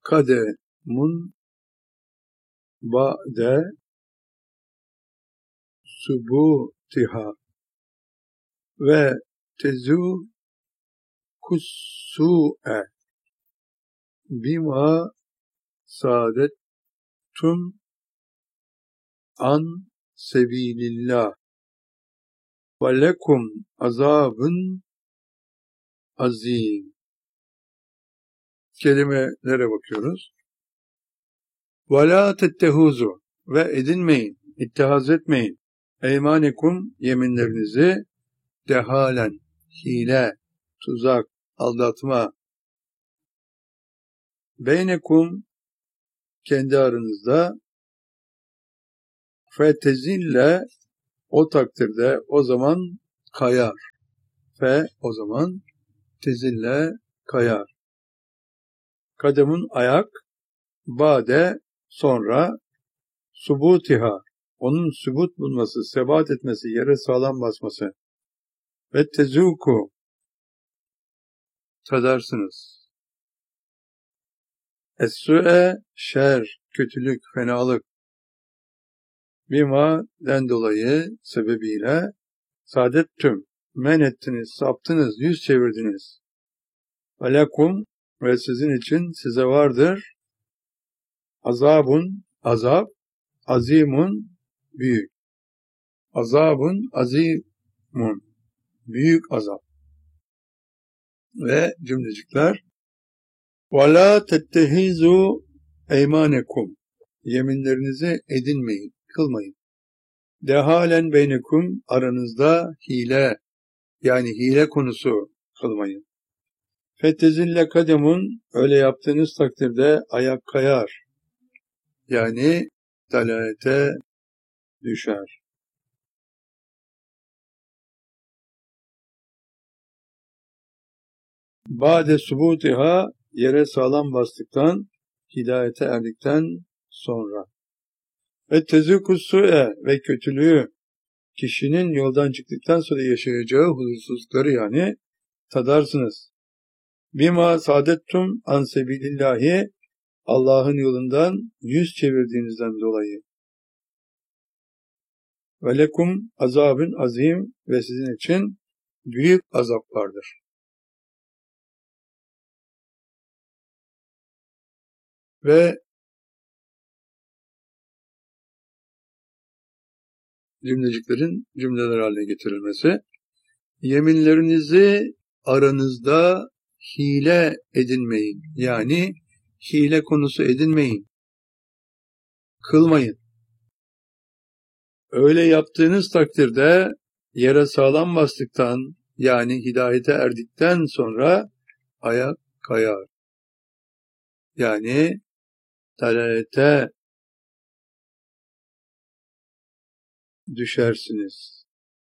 kademun ba'de subutiha ve tezu kussu'e bima saadettum an sebilillah ve lekum azabın azim. Kelimelere bakıyoruz. Ve la tettehuzu ve edinmeyin, ittihaz etmeyin. Eymanekum yeminlerinizi dehalen, hile, tuzak, aldatma. Beynekum kendi aranızda fetezille o takdirde o zaman kayar. O zaman tezille kayar. Kademun ayak, bade sonra, subutiha onun sübut bulması, sebat etmesi, yere sağlam basması. Ve tezuku tadarsınız. Es-su'e şer, kötülük, fenalık. Bima'den dolayı sebebiyle saadettüm men ettiniz, saptınız, yüz çevirdiniz. Ve lekum ve sizin için size vardır azabun azap, azimun büyük. Azabun azimun büyük azap. Ve cümlecikler وَلَا تَتَّهِزُوا اَيْمَانَكُمْ yeminlerinizi edinmeyin, kılmayın. Dehalen beynekum aranızda hile, yani hile konusu kılmayın. Fettezille kademun öyle yaptığınız takdirde ayak kayar, yani dalalete düşer. Ba'de subutiha yere sağlam bastıktan, hidayete erdikten sonra. Ve tezükussu'e ve kötülüğü kişinin yoldan çıktıktan sonra yaşayacağı huzursuzlukları yani tadarsınız. Bima saadettum an sebilillahi Allah'ın yolundan yüz çevirdiğinizden dolayı. Ve lekum azabın azim ve sizin için büyük azap vardır. Ve cümleciklerin cümleler haline getirilmesi. Yeminlerinizi aranızda hile edinmeyin. Yani hile konusu edinmeyin. Kılmayın. Öyle yaptığınız takdirde yere sağlam bastıktan yani hidayete erdikten sonra ayak kayar. Yani dalalete düşersiniz.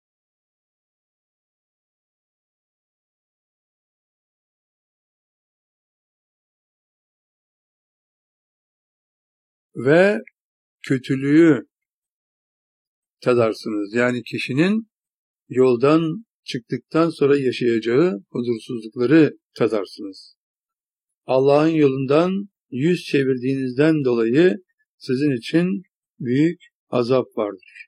Ve kötülüğü tadarsınız. Yani kişinin yoldan çıktıktan sonra yaşayacağı huzursuzlukları tadarsınız. Allah'ın yolundan yüz çevirdiğinizden dolayı sizin için büyük azap vardır.